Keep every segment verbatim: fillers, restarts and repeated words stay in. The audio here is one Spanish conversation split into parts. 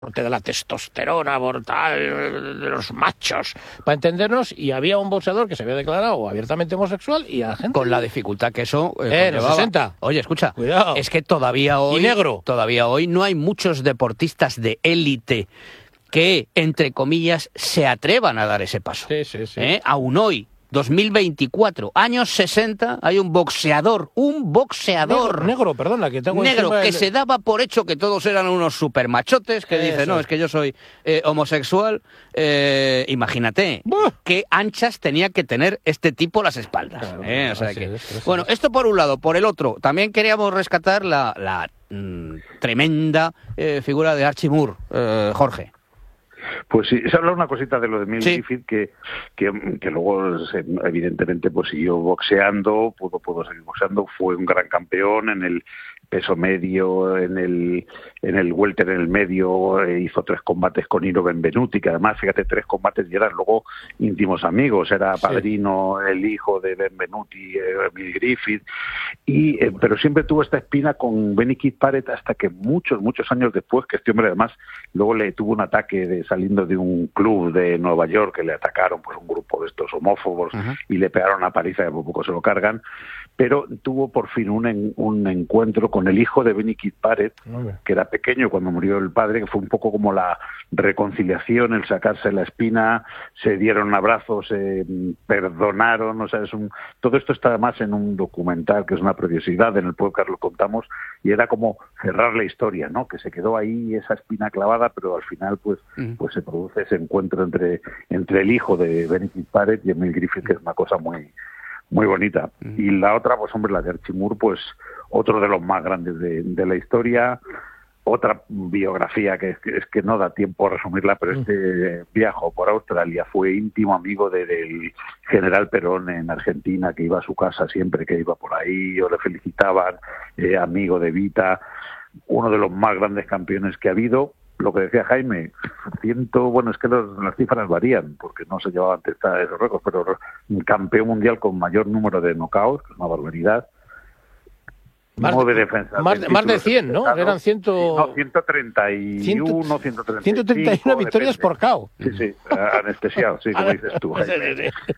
de la testosterona mortal de los machos, para entendernos, y había un boxeador que se había declarado abiertamente homosexual y a la gente... Con la dificultad que eso eh, Eh, en los sesenta. Oye, escucha, Cuidado. es que todavía hoy... Y negro. Todavía hoy no hay muchos deportistas de élite que, entre comillas, se atrevan a dar ese paso. Sí, sí, sí. ¿Eh? Aún hoy, dos mil veinticuatro, años sesenta, hay un boxeador, un boxeador... Negro, negro, perdona, que tengo... negro, encima que el- se daba por hecho que todos eran unos supermachotes, que dice, Eso. no, es que yo soy eh, homosexual. Eh, imagínate, Buah. qué anchas tenía que tener este tipo las espaldas. Claro, eh, o sea así que, es, así bueno, es. esto por un lado. Por el otro, también queríamos rescatar la, la mm, tremenda eh, figura de Archie Moore, eh, Jorge. Pues sí, se habla una cosita de lo de Mel Sí. Griffith que, que, que luego se- evidentemente pues siguió boxeando, pudo, pudo seguir boxeando, fue un gran campeón en el peso medio, en el en el welter en el medio, eh, hizo tres combates con Iro Benvenuti, que además, fíjate, tres combates y eran luego íntimos amigos, era Sí. padrino, el hijo de Benvenuti, eh, Mel Griffith, y eh, pero siempre tuvo esta espina con Benny Keith Barrett hasta que muchos, muchos años después, que este hombre además luego le tuvo un ataque de saliendo de un club de Nueva York, que le atacaron pues un grupo de estos homófobos Ajá. y le pegaron una paliza que por poco se lo cargan, pero tuvo por fin un, en- un encuentro con el hijo de Benny Keith Barrett, Hombre. que era pequeño cuando murió el padre, que fue un poco como la reconciliación, el sacarse la espina, se dieron abrazos, se mm, perdonaron, o sea, es un, todo esto está además en un documental que es una preciosidad, en el podcast lo contamos, y era como cerrar la historia, ¿no? Que se quedó ahí esa espina clavada, pero al final pues, Ujú. pues se produce ese encuentro entre, entre el hijo de Benny Keith Barrett y Emil Griffith, que es una cosa muy muy bonita. Y la otra, pues hombre, la de Archie Moore, pues otro de los más grandes de, de la historia. Otra biografía que es, que es que no da tiempo a resumirla, pero este viajó por Australia, fue íntimo amigo de- del general Perón en Argentina, que iba a su casa siempre que iba por ahí, o le felicitaban, eh, amigo de Vita, uno de los más grandes campeones que ha habido. Lo que decía Jaime, ciento, bueno, es que los- las cifras varían, porque no se llevaba antes esos récords, pero campeón mundial con mayor número de knockouts, que es una barbaridad. Más Nueve de- defensas. más de- más de títulos cien, ¿no? pesados. Eran ciento- Sí, no, ciento treinta y uno, ciento treinta y cinco. ciento treinta y uno victorias depende. por K O. Sí, sí, anestesiado, sí, como dices tú, Jaime. Sí, sí,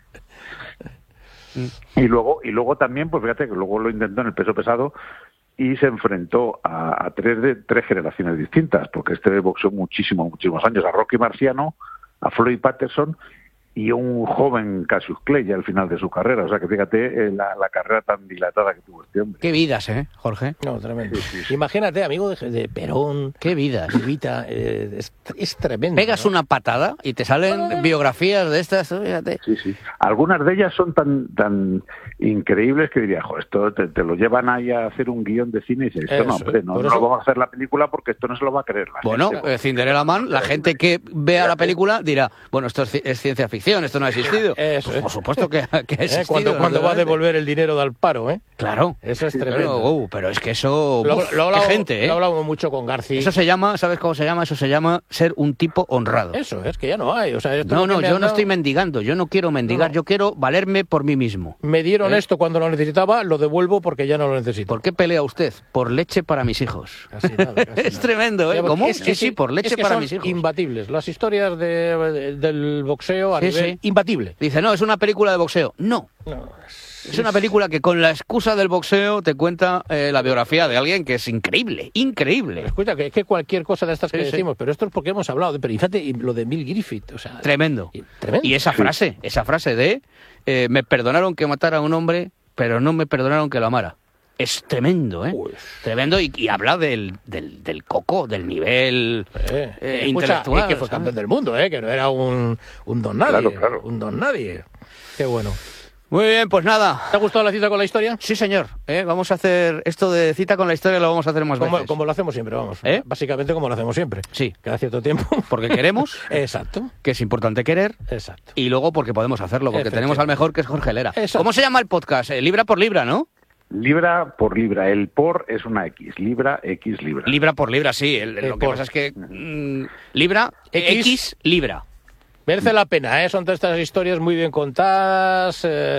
sí. Y luego, y luego también, pues fíjate que luego lo intentó en el peso pesado y se enfrentó a, a tres de tres generaciones distintas, porque este boxeó muchísimos, muchísimos años, a Rocky Marciano, a Floyd Patterson y a un joven Cassius Clay ya al final de su carrera. O sea que fíjate eh, la, la carrera tan dilatada que tuvo este hombre. Qué vidas, ¿eh, Jorge? No, tremendo. Sí, sí, sí. Imagínate, amigo de, de Perón, Qué vidas. de Vita, eh, es, es tremendo. Pegas ¿no? una patada y te salen biografías de estas, fíjate. Sí, sí. Algunas de ellas son tan tan increíbles que diría, jo, esto te, te lo llevan ahí a hacer un guión de cine y dices, esto no, Eso, hombre, no, por no eso- lo vamos a hacer la película porque esto no se lo va a creer la Bueno, gente. eh, Cinderella Man, la gente que vea la película dirá, bueno, esto es, ci- es ciencia ficción, esto no ha existido. Eso, Pues, ¿eh? por supuesto que, que ha ¿Eh? existido. Cuando, cuando va a naturalmente. devolver el dinero del paro, ¿eh? Claro. Eso es Pero, tremendo. uh, pero es que eso... Lo, uf, lo he qué hablado- gente, lo ¿eh? he hablado mucho con García. Eso se llama, ¿sabes cómo se llama? Eso se llama ser un tipo honrado. Eso, es que ya no hay. O sea, esto No, es lo no, que me yo han no dado. estoy mendigando, yo no quiero mendigar, No. yo quiero valerme por mí mismo. Me dieron ¿Eh? esto cuando lo necesitaba, lo devuelvo porque ya no lo necesito. ¿Por qué pelea usted? Por leche para mis hijos. Casi nada, casi Es nada. tremendo, ¿eh? Ya, porque ¿Cómo? es- Sí, es- sí, por leche es que para son mis hijos. imbatibles. Las historias de, de- del boxeo a Sí, nivel sí. imbatible. Dice, no, es una película de boxeo. No, No, es una película que con la excusa del boxeo te cuenta eh, la biografía de alguien que es increíble, increíble. escucha, que es que cualquier cosa de estas que Sí, sí. decimos, pero esto es porque hemos hablado de, pero fíjate, y lo de Mel Griffith, o sea, Tremendo. y- tremendo. Y esa frase, esa frase de eh, me perdonaron que matara a un hombre, pero no me perdonaron que lo amara. Es tremendo, ¿eh? Pues- Tremendo y, y habla del, del, del coco, del nivel Eh, eh, escucha, intelectual. y que fue ¿sabes? campeón del mundo, eh, que no era un, un don nadie. Claro, claro. Un don nadie. Qué bueno. Muy bien, pues nada. ¿Te ha gustado la cita con la historia? Sí, señor. ¿eh? Vamos a hacer esto de cita con la historia, lo vamos a hacer más Como, veces. como lo hacemos siempre, vamos. ¿Eh? Básicamente como lo hacemos siempre. Sí. Cada cierto tiempo. Porque queremos, Exacto, que es importante querer, exacto. y luego porque podemos hacerlo, porque tenemos al mejor que es Jorge Lera. Exacto. ¿Cómo se llama el podcast? Eh, libra por libra, ¿no? Libra por libra, el por es una X, libra, X, libra. Libra por libra, sí. El- Eh, lo que por. pasa es que mm, libra, X. X, X, libra. Merece la pena, ¿eh? Son todas estas historias muy bien contadas. eh,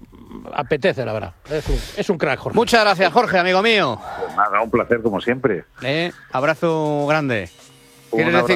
apetece, la verdad. Es un, es un crack, Jorge. Muchas gracias, Jorge, amigo mío. Pues nada, un placer como siempre. Eh, abrazo grande. ¿Quieres Un decir